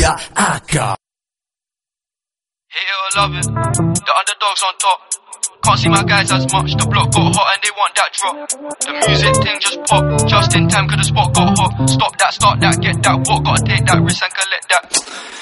that I got. Hate it or love it, the underdogs on top. Can't see my guys as much, the block got hot and they want that drop. The music thing just pop, just in time cause the spot got hot. Stop that, start that, get that, what, gotta take that risk and collect that.